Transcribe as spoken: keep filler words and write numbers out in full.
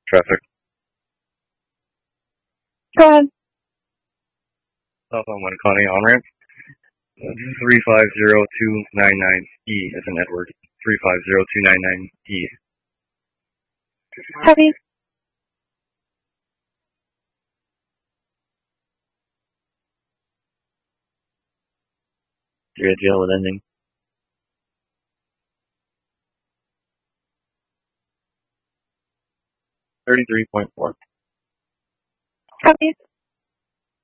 Traffic. Go ahead. Southbound Winneconne on-ramp. three five zero two nine nine E as in Edward. three five zero two nine nine E. Heavy. three at jail with ending. thirty-three point four. Heavy.